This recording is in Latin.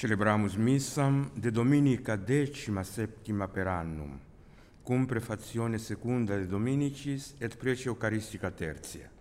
Celebramus missam de Dominica 17ª per annum, cum prefazione secunda de Dominicis et prece Eucharistica tertia.